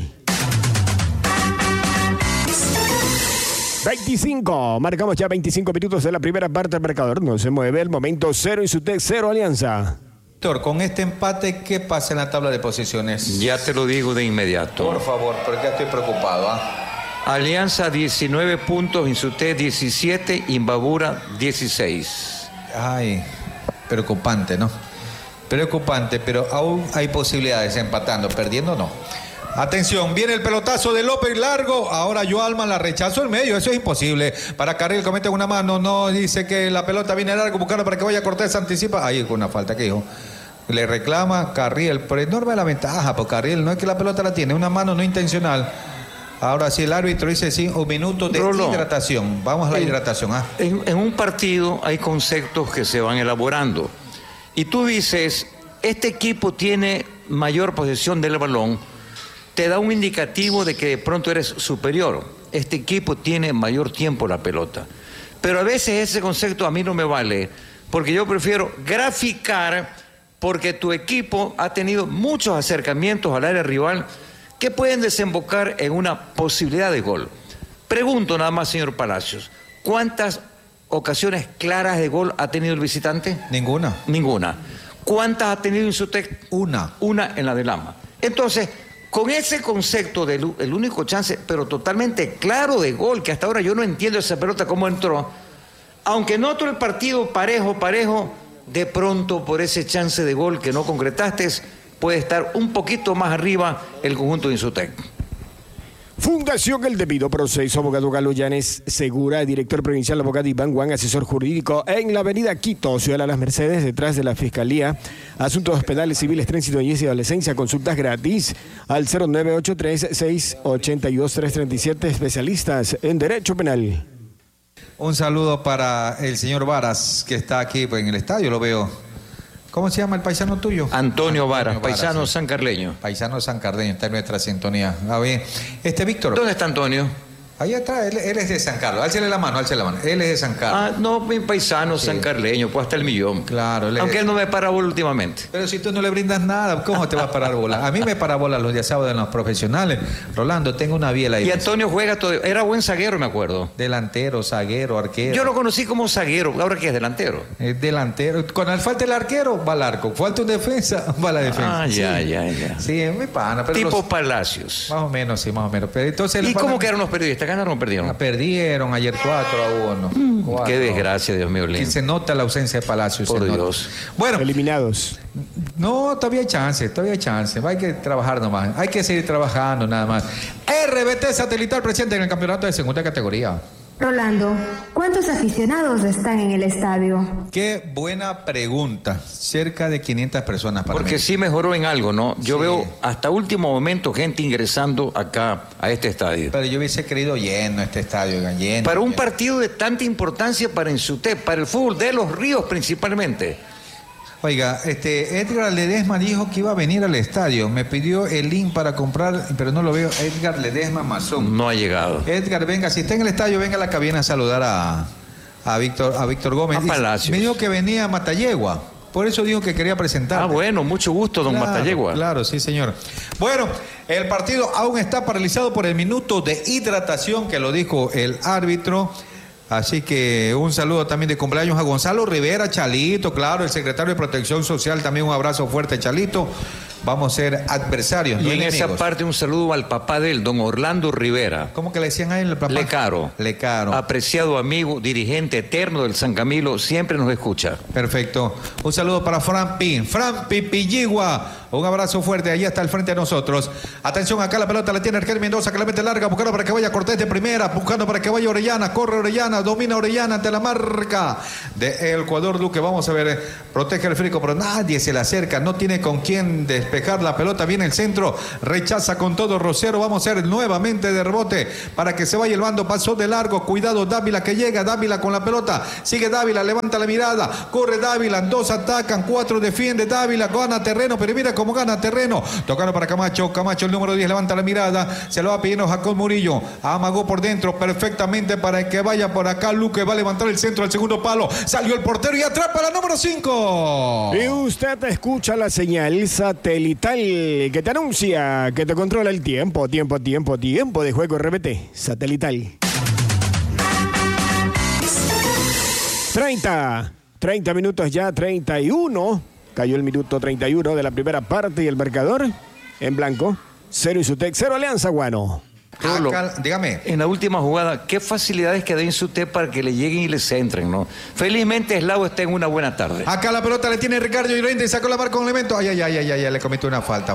25, marcamos ya 25 minutos de la primera parte del marcador. No se mueve el momento 0 Insutec, 0 Alianza. Víctor, con este empate, ¿qué pasa en la tabla de posiciones? Ya te lo digo de inmediato. Por favor, porque ya estoy preocupado. Alianza 19 puntos, Insutec 17, Imbabura 16. Ay, preocupante, ¿no? Preocupante, pero aún hay posibilidades empatando, perdiendo no. Atención, viene el pelotazo de López largo, ahora Joalman la rechazó en medio, eso es imposible. Para Carril comete una mano, no dice que la pelota viene largo, buscando para que vaya Cortés, anticipa, ahí con una falta que dijo. Le reclama Carril, pero enorme la ventaja, porque Carril no es que la pelota la tiene, una mano no intencional. Ahora sí, el árbitro dice sí, un minuto de hidratación, vamos a la hidratación. En un partido hay conceptos que se van elaborando. Y tú dices, este equipo tiene mayor posesión del balón, te da un indicativo de que de pronto eres superior. Este equipo tiene mayor tiempo la pelota. Pero a veces ese concepto a mí no me vale, porque yo prefiero graficar, porque tu equipo ha tenido muchos acercamientos al área rival que pueden desembocar en una posibilidad de gol. Pregunto nada más, señor Palacios, ¿cuántas ocasiones claras de gol ha tenido el visitante? Ninguna. ¿Cuántas ha tenido Insutec? Una en la de Lama. Entonces, con ese concepto del el único chance, pero totalmente claro de gol, que hasta ahora yo no entiendo esa pelota cómo entró, aunque noto el partido parejo, de pronto por ese chance de gol que no concretaste, puede estar un poquito más arriba el conjunto de Insutec. Fundación El Debido Proceso, abogado Galo Llanes Segura, director provincial abogado Iván Juan, asesor jurídico en la avenida Quito, Ciudad de las Mercedes, detrás de la Fiscalía. Asuntos penales, civiles, tránsito, niñez y adolescencia, consultas gratis al 0983-682-337, especialistas en Derecho Penal. Un saludo para el señor Varas, que está aquí en el estadio, lo veo. ¿Cómo se llama el paisano tuyo? Antonio Varas, paisano sí. Sancarleño. Paisano sancarleño, está en nuestra sintonía. Ah, bien. Víctor. ¿Dónde está Antonio? Ahí atrás, él es de San Carlos. Álcele la mano. Él es de San Carlos. Ah, no, mi paisano sí. Sancarleño, pues hasta el millón. Claro. Aunque él no me para bola últimamente. Pero si tú no le brindas nada, ¿cómo te va a parar bola? A mí me para bola los días sábados en los profesionales. Rolando, tengo una biela ahí. Y Antonio juega todo. Era buen zaguero, me acuerdo. Delantero, zaguero, arquero. Yo lo conocí como zaguero, ahora que es delantero. Es delantero. Cuando falta el arquero, va al arco. Falta un defensa, va a la defensa. Ah, ya. Sí, es muy pana. Pero tipo Palacios. Más o menos, sí, más o menos. Pero entonces, ¿y cómo quedaron los periodistas? ¿Ganaron o perdieron? Perdieron ayer 4-1. Qué desgracia, Dios mío. Y se nota la ausencia de Palacios. Por Dios. Bueno. Eliminados. No, todavía hay chance. Hay que trabajar nomás. Hay que seguir trabajando nada más. RBT Satelital presente en el campeonato de segunda categoría. Rolando, ¿cuántos aficionados están en el estadio? Qué buena pregunta. Cerca de 500 personas para Porque mí. Sí mejoró en algo, ¿no? Yo sí. Veo hasta último momento gente ingresando acá a este estadio. Pero yo hubiese querido lleno este estadio, lleno. Para un partido de tanta importancia para Insutec, para el fútbol de Los Ríos principalmente. Oiga, Edgar Ledesma dijo que iba a venir al estadio. Me pidió el link para comprar, pero no lo veo. Edgar Ledesma Mazón. No ha llegado. Edgar, venga, si está en el estadio, venga a la cabina a saludar a Víctor Gómez. A Palacios. Me dijo que venía a Matallegua. Por eso digo que quería presentar. Ah, bueno, mucho gusto, don Matallegua. Claro, sí, señor. Bueno, el partido aún está paralizado por el minuto de hidratación que lo dijo el árbitro. Así que un saludo también de cumpleaños a Gonzalo Rivera, Chalito, claro, el secretario de Protección Social, también un abrazo fuerte, Chalito. Vamos a ser adversarios, y no en enemigos. esa parte un saludo al papá de él, don Orlando Rivera. ¿Cómo que le decían a él el papá? Lecaro. Lecaro. Apreciado amigo, dirigente eterno del San Camilo, siempre nos escucha. Perfecto. Un saludo para Fran Pipilligua. Un abrazo fuerte, allí está al frente de nosotros. Atención, acá la pelota la tiene Arquel Mendoza, que la mete larga, buscando para que vaya Cortés de primera, buscando para que vaya Orellana, corre Orellana, domina Orellana ante la marca de Ecuador Duque. Vamos a ver, protege el frico, pero nadie se le acerca, no tiene con quién despejar la pelota, viene el centro, rechaza con todo Rosero, vamos a hacer nuevamente de rebote para que se vaya el bando, pasó de largo, cuidado Dávila que llega, Dávila con la pelota, sigue Dávila, levanta la mirada, corre Dávila, 2 atacan, 4 defiende Dávila, gana terreno, pero mira como gana terreno, tocando para Camacho, Camacho el número 10 levanta la mirada, se lo va pidiendo Jacob Murillo, amagó por dentro perfectamente para que vaya por acá Luque, va a levantar el centro al segundo palo, salió el portero y atrapa la número 5. Y usted escucha la señal satelital que te anuncia que te controla el tiempo de juego RBT satelital. 30 minutos ya, 31. Cayó el minuto 31 de la primera parte y el marcador en blanco. 0 Insutec, 0 Alianza Guano. Acá, dígame. En la última jugada, ¿qué facilidades que da Insutec para que le lleguen y le centren, no? Felizmente Eslavo está en una buena tarde. Acá la pelota le tiene Ricardo Llorente y sacó la marca con elemento. Ay, le cometió una falta.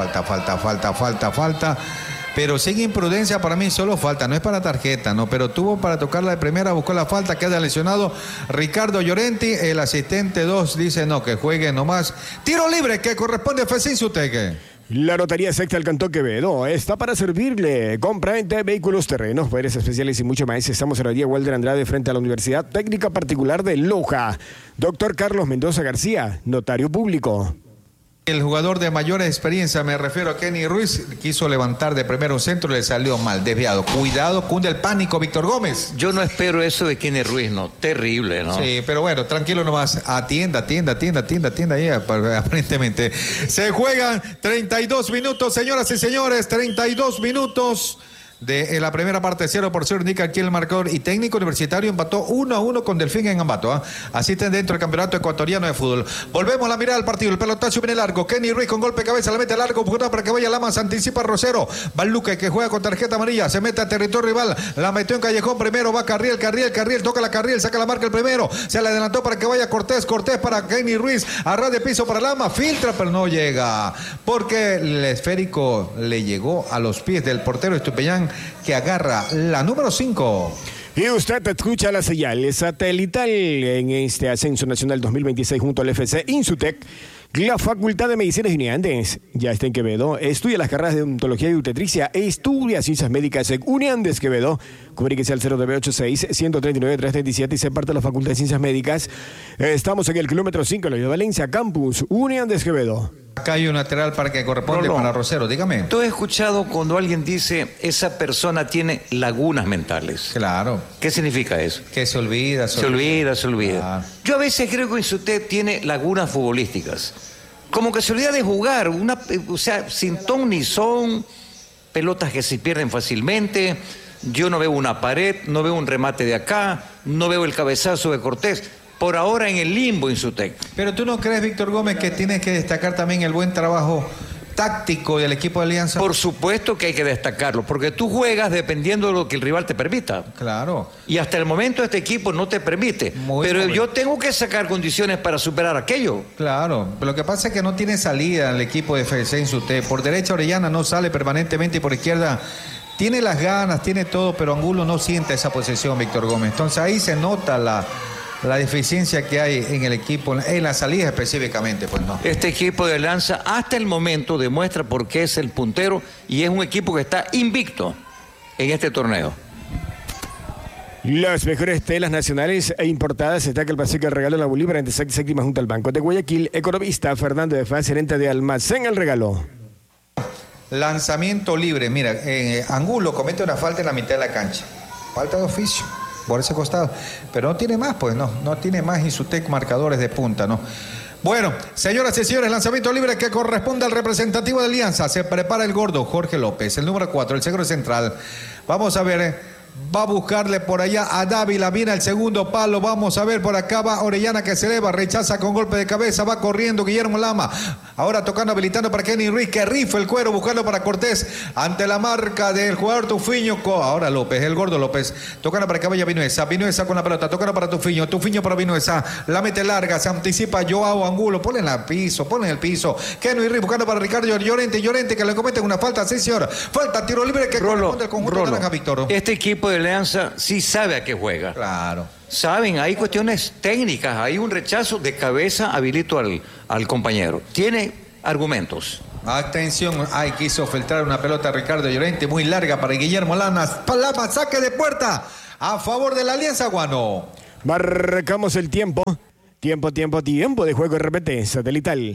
Pero sin imprudencia para mí solo falta, no es para tarjeta, no, pero tuvo para tocarla de primera, buscó la falta, queda lesionado Ricardo Llorenti, el asistente 2 dice no, que juegue nomás. Tiro libre que corresponde a FES Insutec. La Notaría Secta del Cantón Quevedo está para servirle. Compra-venta de vehículos, terrenos, poderes especiales y mucho más. Estamos en la vía Walter Andrade frente a la Universidad Técnica Particular de Loja. Doctor Carlos Mendoza García, notario público. El jugador de mayor experiencia, me refiero a Kenny Ruiz, quiso levantar de primero un centro y le salió mal, desviado. Cuidado, cunde el pánico, Víctor Gómez. Yo no espero eso de Kenny Ruiz, ¿no? Terrible, ¿no? Sí, pero bueno, tranquilo nomás. Atienda, ahí, aparentemente. Se juegan 32 minutos, señoras y señores, 32 minutos. De la primera parte, 0-0 indica aquí el marcador, y Técnico Universitario empató 1-1 con Delfín en Ambato. Así está dentro del campeonato ecuatoriano de fútbol. Volvemos a la mirada al partido, el pelotazo viene largo, Kenny Ruiz con golpe de cabeza, la mete largo, para que vaya Lamas, anticipa Rosero, va Luque que juega con tarjeta amarilla, se mete a territorio rival, la metió en Callejón primero, va Carriel, toca la Carriel, saca la marca el primero, se la adelantó para que vaya Cortés para Kenny Ruiz, a ras de piso para Lama, filtra pero no llega, porque el esférico le llegó a los pies del portero Estupiñán, que agarra la número 5. Y usted escucha la señal satelital en este ascenso nacional 2026 junto al FC Insutec. La Facultad de Medicinas y Uniandes ya está en Quevedo. Estudia las carreras de odontología y obstetricia. Estudia ciencias médicas en Uniandes Quevedo. Comuníquese al 0986-139-337 y se parte de la Facultad de Ciencias Médicas. Estamos en el kilómetro 5 de la Valencia, Campus Uniandes Quevedo. Acá hay un lateral para que corresponde para Rosero, dígame. ¿Tú has escuchado cuando alguien dice esa persona tiene lagunas mentales? Claro. ¿Qué significa eso? Que se olvida. Se olvida. Ah. Yo a veces creo que Insutec tiene lagunas futbolísticas. Como que se olvida de jugar, o sea, sin ton ni son, pelotas que se pierden fácilmente. Yo no veo una pared, no veo un remate de acá, no veo el cabezazo de Cortés. Por ahora en el limbo Insutec. Pero tú no crees, Víctor Gómez, que tienes que destacar también el buen trabajo táctico del equipo de Alianza. Por supuesto que hay que destacarlo, porque tú juegas dependiendo de lo que el rival te permita. Claro. Y hasta el momento este equipo no te permite. Pero yo tengo que sacar condiciones para superar aquello. Claro, pero lo que pasa es que no tiene salida el equipo de FC Insutec. Por derecha Orellana no sale permanentemente y por izquierda tiene las ganas, tiene todo, pero Angulo no siente esa posesión, Víctor Gómez. Entonces ahí se nota la deficiencia que hay en el equipo, en la salida específicamente, pues no. Este equipo de Alianza hasta el momento demuestra por qué es el puntero y es un equipo que está invicto en este torneo. Las mejores telas nacionales e importadas destaca el paseo que regalo la Bolívar entre sexta y séptima junto al Banco de Guayaquil. Economista Fernando de Faz, gerente de Almacén El Regalo. Lanzamiento libre, mira, Angulo comete una falta en la mitad de la cancha, falta de oficio por ese costado, pero no tiene más, pues no tiene más Insutec marcadores de punta, ¿no? Bueno, señoras y señores, lanzamiento libre que corresponde al representativo de Alianza. Se prepara el gordo Jorge López, el número 4, el seguro central. Vamos a ver. Va a buscarle por allá a Dávila, viene el segundo palo, vamos a ver, por acá va Orellana que se eleva, rechaza con golpe de cabeza, va corriendo Guillermo Lama, ahora tocando, habilitando para Kenny Ruiz, que rifa el cuero, buscando para Cortés, ante la marca del jugador Tufiño, ahora López, el gordo López, tocando para que vaya Vinuesa con la pelota, tocando para Tufiño para Vinuesa, la mete larga, se anticipa Joao Angulo, ponle en el piso, Kenny Ruiz buscando para Ricardo Llorente que le cometen una falta, sí señor, falta, tiro libre que corresponde al conjunto de Naranja, Víctor. Este equipo de Alianza sí sabe a qué juega. Claro. Saben, hay cuestiones técnicas, hay un rechazo de cabeza habilito al compañero. Tiene argumentos. Atención, quiso filtrar una pelota a Ricardo Llorente muy larga para Guillermo Lama, saque de puerta a favor de la Alianza Guano. Marcamos el tiempo de juego RPT satelital.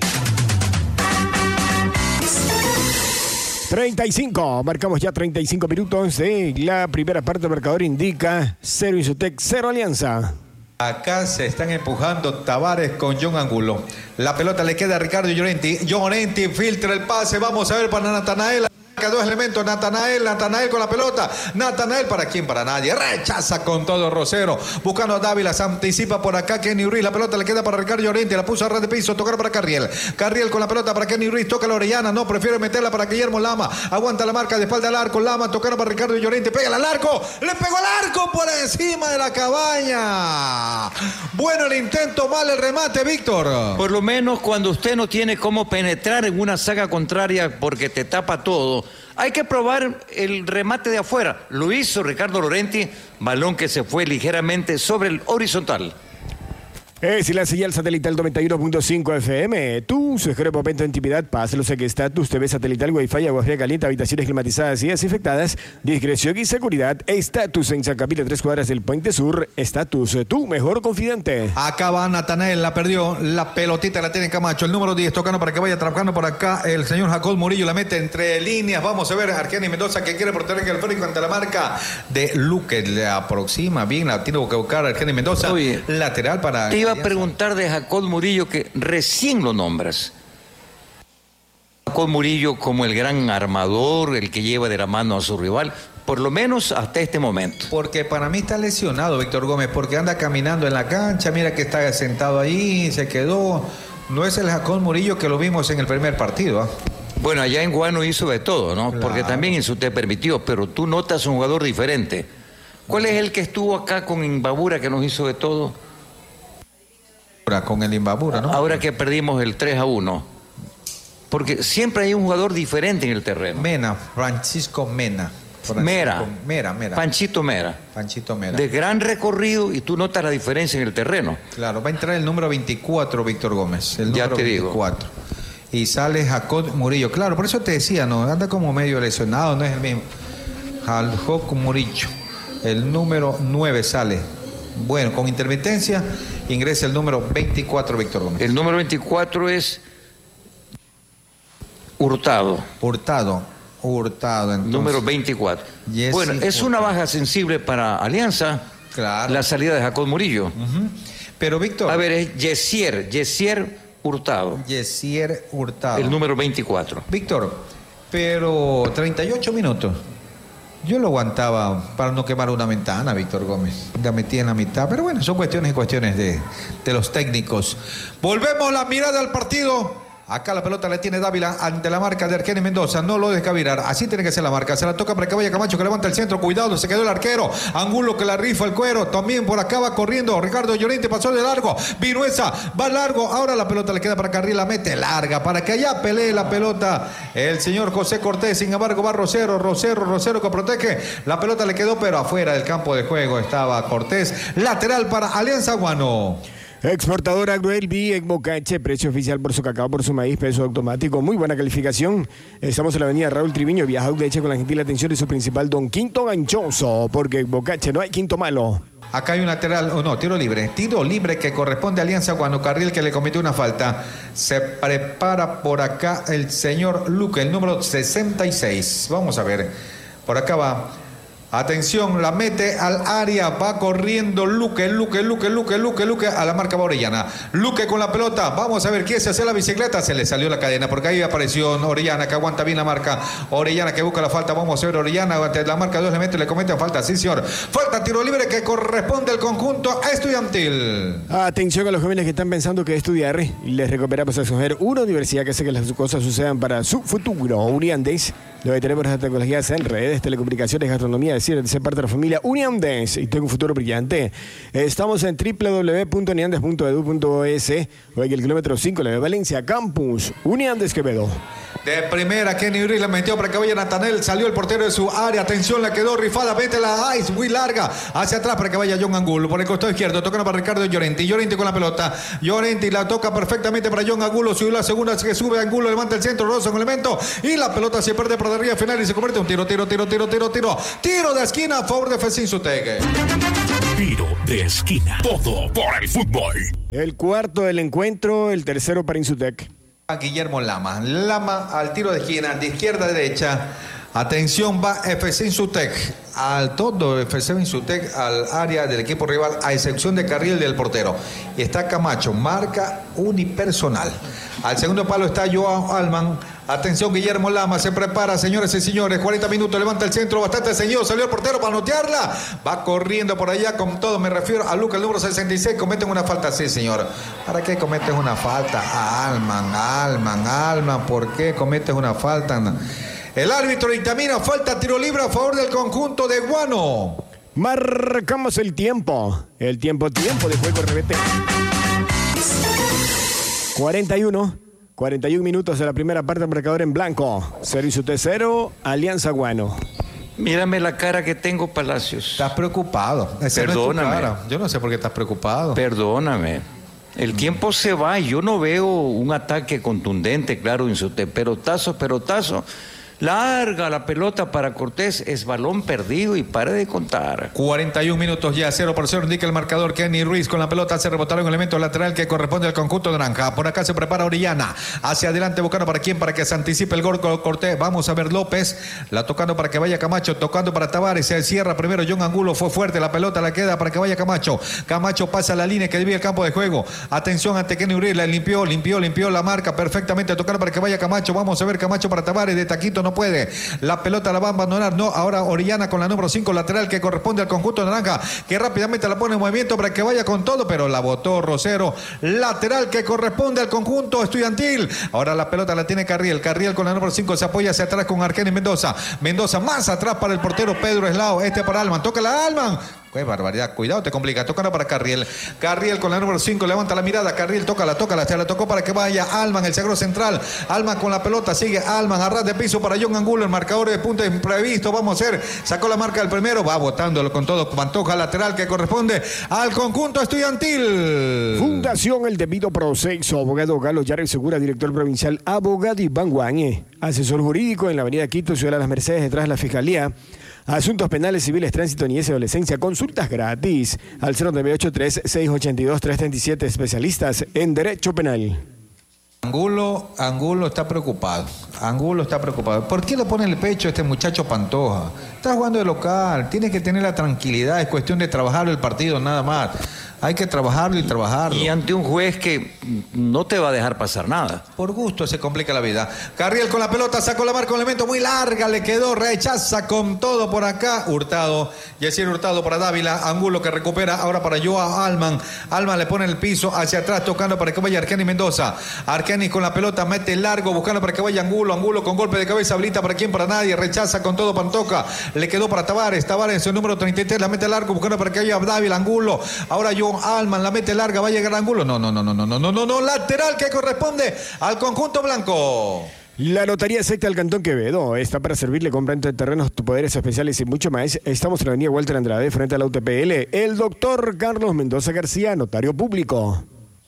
35, marcamos ya 35 minutos de la primera parte. El marcador indica 0 Insutec, 0 Alianza. Acá se están empujando Tavares con John Angulo. La pelota le queda a Ricardo Llorente. Llorente filtra el pase. Vamos a ver para Natanael. Dos elementos, Natanael con la pelota, Natanael para quién, para nadie, rechaza con todo Rosero, buscando a Dávila, se anticipa por acá Kenny Ruiz, la pelota le queda para Ricardo Llorente, la puso a ras de piso, tocar para Carriel con la pelota para Kenny Ruiz, toca la Orellana, no, prefiere meterla para Guillermo Lama, aguanta la marca de espalda al arco, Lama, tocar para Ricardo Llorente, pega al arco, le pegó al arco por encima de la cabaña. Bueno el intento, mal el remate, Víctor. Por lo menos cuando usted no tiene cómo penetrar en una saga contraria porque te tapa todo, hay que probar el remate de afuera. Lo hizo Ricardo Llorente, balón que se fue ligeramente sobre el horizontal. Es la señal satelital 91.5 FM. Tu sujeto momento de intimidad, pásalos en estatus, TV satelital, wifi, agua fría caliente, habitaciones climatizadas y desinfectadas, discreción y seguridad. Estatus en San Camilo, 3 cuadras del Puente Sur. Estatus, tu mejor confidente. Acá va Natanael, la perdió, la pelotita la tiene Camacho, el número 10, tocando para que vaya trabajando por acá. El señor Jacob Murillo la mete entre líneas. Vamos a ver a Argeni Mendoza que quiere proteger el férico ante la marca de Luque. Le aproxima bien, la tiene que buscar Argeni Mendoza. Oye, lateral para... Te iba a preguntar de Jacob Murillo, que recién lo nombras. Jacob Murillo como el gran armador, el que lleva de la mano a su rival, por lo menos hasta este momento. Porque para mí está lesionado Víctor Gómez, porque anda caminando en la cancha, mira que está sentado ahí, se quedó. No es el Jacob Murillo que lo vimos en el primer partido, ¿eh? Bueno, allá en Guano hizo de todo, ¿no? Claro. Porque también Insutec permitió, pero tú notas un jugador diferente. ¿Cuál es el que estuvo acá con Imbabura que nos hizo de todo? Con el Imbabura, ¿no? Ahora que perdimos el 3-1. Porque siempre hay un jugador diferente en el terreno. Mena, Francisco Mena. Mera. Panchito Mera. Mera. De gran recorrido y tú notas la diferencia en el terreno. Claro, va a entrar el número 24, Víctor Gómez. El número ya te 24. Digo. Y sale Jacob Murillo. Claro, por eso te decía, ¿no? Anda como medio lesionado, no es el mismo. Jacob Murillo. El número 9 sale. Bueno, con intermitencia ingresa el número 24, Víctor Gómez. El número 24 es Hurtado. Entonces. Número 24. Jesse bueno, es Hurtado. Una baja sensible para Alianza. Claro. La salida de Jacob Murillo. Uh-huh. Pero, Víctor. A ver, es Yesier Hurtado. Yesier Hurtado. El número 24. Víctor, pero 38 minutos. Yo lo aguantaba para no quemar una ventana, Víctor Gómez. La metí en la mitad, pero bueno, son cuestiones de los técnicos. Volvemos la mirada al partido. Acá la pelota la tiene Dávila ante la marca de Argeni Mendoza. No lo deja virar. Así tiene que ser la marca. Se la toca para que vaya Camacho, que levanta el centro. Cuidado, se quedó el arquero. Angulo que la rifa el cuero. También por acá va corriendo. Ricardo Llorente pasó de largo. Vinuesa va largo. Ahora la pelota le queda para Carriel. La mete larga para que allá pelee la pelota el señor José Cortés. Sin embargo, va Rosero que protege. La pelota le quedó, pero afuera del campo de juego estaba Cortés. Lateral para Alianza Guano. Exportadora Agroelvi en Bocache, precio oficial por su cacao, por su maíz, peso automático, muy buena calificación. Estamos en la avenida Raúl Triviño, viaja de hecho con la gentil atención de su principal don Quinto Ganchoso, porque en Bocache no hay quinto malo. Acá hay un lateral, tiro libre que corresponde a Alianza Guano, Carriel que le cometió una falta. Se prepara por acá el señor Luque, el número 66. Vamos a ver, por acá va Atención, la mete al área, va corriendo Luque, a la marca Orellana. Luque con la pelota, vamos a ver quién se hace la bicicleta, se le salió la cadena, porque ahí apareció Orellana, que aguanta bien la marca. Orellana que busca la falta, vamos a ver Orellana, ante la marca 2 le mete, le cometen falta, sí señor. Falta, tiro libre que corresponde al conjunto Estudiantil. Atención a los jóvenes que están pensando que estudiar y les recomendamos escoger una universidad que hace que las cosas sucedan para su futuro. Uniandes, donde tenemos las tecnologías en redes, telecomunicaciones, gastronomía, decir, ser parte de la familia Uniandes y tengo un futuro brillante. Estamos en www.uniandes.edu.es, hoy en el kilómetro 5 de Valencia Campus, Uniandes Quevedo. De primera, Kenny Ruiz la metió para que vaya Natanel, salió el portero de su área, atención, la quedó rifada, vete la Ice, muy larga, hacia atrás para que vaya John Angulo, por el costado izquierdo, tocando para Ricardo Llorenti con la pelota, Llorenti la toca perfectamente para John Angulo, subió la segunda, que sube Angulo, levanta el centro, roza con elemento, y la pelota se pierde por arriba final y se convierte en un tiro de esquina a favor de Fesín Sutegue. Tiro de esquina, todo por el fútbol. El cuarto del encuentro, el tercero para Insutec. Guillermo Lama al tiro de esquina, de izquierda a derecha. Atención, va FC Insutec al todo, FC Insutec al área del equipo rival, a excepción de Carriel del portero. Y está Camacho, marca unipersonal. Al segundo palo está Joao Alman. Atención, Guillermo Lama se prepara, señores y señores. 40 minutos, levanta el centro, bastante ceñido. Salió el portero para notearla. Va corriendo por allá con todo. Me refiero a Luca, el número 66. Cometen una falta, sí, señor. ¿Para qué cometen una falta? A Alman. ¿Por qué cometes una falta? El árbitro dictamina falta, tiro libre a favor del conjunto de Guano. Marcamos el tiempo. El tiempo de juego, revete. 41 minutos de la primera parte, marcador en blanco. 0 Insutec 0, Alianza Guano. Mírame la cara que tengo, Palacios. Estás preocupado. Perdóname. No Yo no sé por qué estás preocupado. Perdóname. El tiempo se va y yo no veo un ataque contundente, claro, Insutec. Pelotazo. Larga la pelota para Cortés, es balón perdido y pare de contar. 41 minutos ya, 0-0, indica el marcador. Kenny Ruiz con la pelota hace rebotar un elemento lateral que corresponde al conjunto de naranja. Por acá se prepara Orellana, hacia adelante buscando para quién, para que se anticipe el gol Cortés. Vamos a ver López, la tocando para que vaya Camacho, tocando para Tavares, se cierra primero John Angulo, fue fuerte, la pelota la queda para que vaya Camacho. Camacho pasa la línea que divide el campo de juego. Atención ante Kenny Ruiz, la limpió la marca perfectamente, tocando para que vaya Camacho. Vamos a ver Camacho para Tavares, de taquito no puede, la pelota la va a abandonar, no, ahora Orellana con la número 5 lateral que corresponde al conjunto naranja, que rápidamente la pone en movimiento para que vaya con todo, pero la botó Rosero, lateral que corresponde al conjunto estudiantil. Ahora la pelota la tiene Carriel con la número 5 se apoya hacia atrás con Arqueni Mendoza más atrás para el portero Pedro Eslao, para Alman, toca la Alman. Qué barbaridad, cuidado, te complica, tocando para Carriel con la número 5, levanta la mirada, Carriel tócala, se la tocó para que vaya Alman, el sagro central, Alman con la pelota, sigue Alman, a ras de piso para John Angulo, el marcador de punto imprevisto, vamos a ver, sacó la marca del primero, va botándolo con todo, Pantoja lateral que corresponde al conjunto estudiantil. Fundación El Debido Proceso, abogado Galo Yarri Segura, director provincial, abogado Iván Guañe, asesor jurídico en la avenida Quito, Ciudad de las Mercedes, detrás de la Fiscalía. Asuntos penales, civiles, tránsito, niñez y adolescencia. Consultas gratis al 0983-682-337. Especialistas en Derecho Penal. Angulo está preocupado. ¿Por qué le pone el pecho a este muchacho Pantoja? Está jugando de local, tiene que tener la tranquilidad, es cuestión de trabajar el partido, nada más. Hay que trabajarlo. Y ante un juez que no te va a dejar pasar nada. Por gusto se complica la vida. Carriel con la pelota, sacó la marca, un elemento muy larga, le quedó, rechaza con todo por acá. Yesiel Hurtado para Dávila, Angulo que recupera ahora para Joao Alman. Alman le pone el piso hacia atrás, tocando para que vaya Arqueni Mendoza. Arqueni con la pelota, mete largo, buscando para que vaya Angulo con golpe de cabeza, habilita para quién, para nadie, rechaza con todo Pantoja. Le quedó para Tavares, el número 33, la mete largo, buscando para que vaya Dávila, Angulo. Ahora Joao Alman la mete larga, va a llegar Angulo. No, lateral que corresponde al conjunto blanco. La Notaría Secta del Cantón Quevedo está para servirle, compra de terrenos, poderes especiales y mucho más. Estamos en la avenida Walter Andrade, frente a la UTPL. El doctor Carlos Mendoza García, notario público.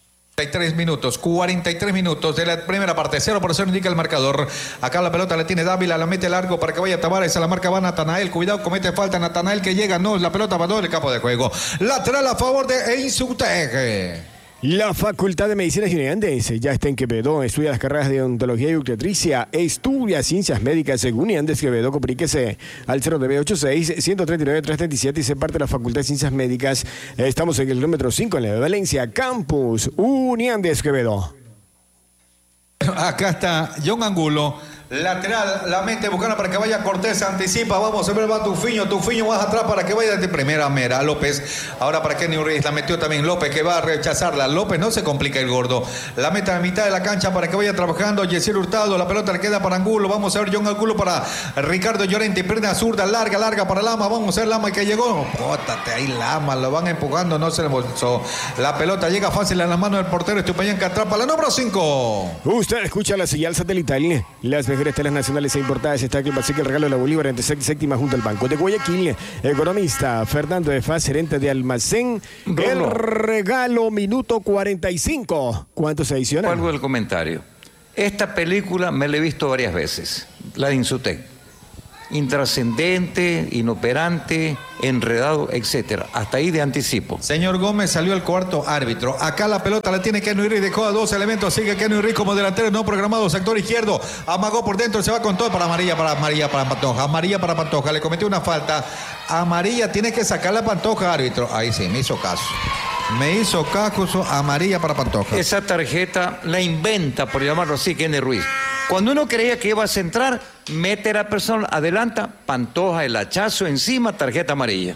43 minutos de la primera parte, 0-0 indica el marcador. Acá la pelota la tiene Dávila, la mete largo para que vaya Tavares, a la marca va Natanael, cuidado, comete falta Natanael que llega, no, la pelota va todo el campo de juego. Lateral a favor de Insutec. La Facultad de Medicinas de Uniandes ya está en Quevedo. Estudia las carreras de odontología y obstetricia. Estudia ciencias médicas en Uniandes Quevedo. Comuníquese al 0986-139-337 y se parte de la Facultad de Ciencias Médicas. Estamos en el kilómetro 5 en la de Valencia, Campus Uniandes Quevedo. Acá está John Angulo. Lateral, la mente buscando para que vaya Cortés, anticipa, vamos a ver, va Tufiño más atrás para que vaya de primera Mera, López, ahora para Kenny Ruiz, la metió también López que va a rechazarla, López no se complica el gordo, la meta a la mitad de la cancha para que vaya trabajando Yesiel Hurtado, la pelota le queda para Angulo, vamos a ver John Angulo para Ricardo Llorente, pierna zurda, larga para Lama, vamos a ver Lama que llegó, pótate ahí Lama, lo van empujando, no se le bolsó, la pelota llega fácil en las manos del portero Estupiñán que atrapa la número 5. Usted escucha la señal satelital, las mejores telas nacionales e importadas. Está aquí el Basique, el regalo de la Bolívar entre sexta y séptima junto al Banco de Guayaquil. Economista Fernando de Faz, gerente de almacén. El regalo, minuto 45. ¿Cuánto se adiciona? Algo del comentario. Esta película me la he visto varias veces, la de Insutec. Intrascendente, inoperante, enredado, etcétera. Hasta ahí de anticipo. Señor Gómez, salió el cuarto árbitro. Acá la pelota la tiene Kenny Ruiz, dejó a dos elementos. Sigue Kenny Ruiz como delantero no programado, sector izquierdo. Amagó por dentro, se va con todo para amarilla para Pantoja. Amarilla para Pantoja, le cometió una falta. Amarilla, tiene que sacar la Pantoja, árbitro. Ahí sí, me hizo caso. Amarilla para Pantoja. Esa tarjeta la inventa, por llamarlo así, Kenny Ruiz. Cuando uno creía que iba a centrar, mete a la persona, adelanta, Pantoja, el hachazo encima, tarjeta amarilla.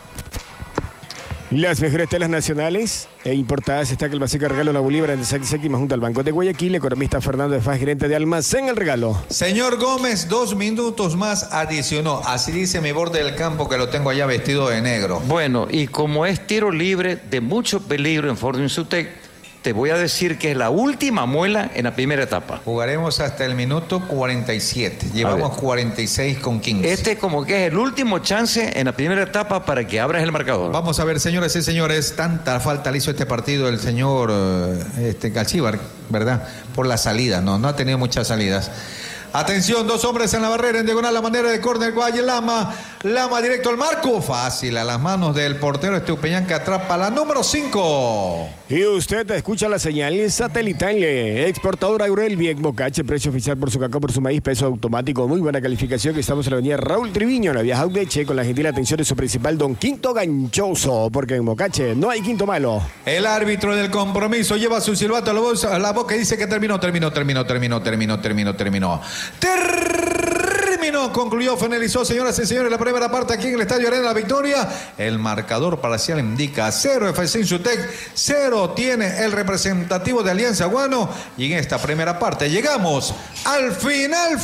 Las mejores telas nacionales e importadas. Está que el Basique regalo la Bolívar entre sexta y séptima junto al Banco de Guayaquil. Economista Fernando de Faz, gerente de almacén, el regalo. Señor Gómez, 2 minutos más adicionó. Así dice mi borde del campo que lo tengo allá vestido de negro. Bueno, y como es tiro libre de mucho peligro en Ford Insutec, te voy a decir que es la última muela en la primera etapa. Jugaremos hasta el minuto 47. Llevamos 46 con 15. Este como que es el último chance en la primera etapa para que abras el marcador. Vamos a ver, señores y señores, tanta falta le hizo este partido el señor Galchíbar, ¿verdad? Por la salida, no ha tenido muchas salidas. Atención, 2 hombres en la barrera, en diagonal, la manera de córner, Valle Lama directo al marco, fácil, a las manos del portero Estupiñán que atrapa la número 5. Y usted escucha la señal satelital, exportadora Aurelvi en Mocache, precio oficial por su cacao, por su maíz, peso automático, muy buena calificación, que estamos en la avenida Raúl Triviño, en la vía Jaudeche, con la gentil atención de su principal Don Quinto Ganchoso, porque en Mocache no hay quinto malo. El árbitro del compromiso lleva su silbato a la boca y dice que terminó. Concluyó, finalizó, señoras y señores, la primera parte aquí en el Estadio Arena La Victoria. El marcador parcial indica 0 FC Insutec, 0 tiene el representativo de Alianza Guano. Y en esta primera parte llegamos al final.